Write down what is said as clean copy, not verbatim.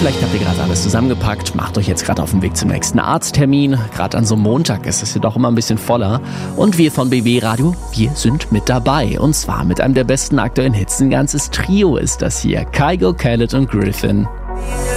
Vielleicht habt ihr gerade alles zusammengepackt, macht euch jetzt gerade auf den Weg zum nächsten Arzttermin. Gerade an so einem Montag ist es ja doch immer ein bisschen voller. Und wir von BB Radio, wir sind mit dabei. Und zwar mit einem der besten aktuellen Hits. Ein ganzes Trio ist das hier. Kygo, Khaled und Griffin.